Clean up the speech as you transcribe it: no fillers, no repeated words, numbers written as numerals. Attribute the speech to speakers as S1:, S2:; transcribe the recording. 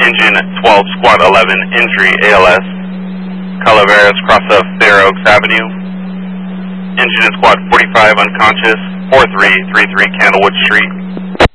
S1: engine 12, squad 11, injury ALS, Calaveras, cross of Fair Oaks Avenue. Engine in squad 45, unconscious, 4333 Candlewood Street.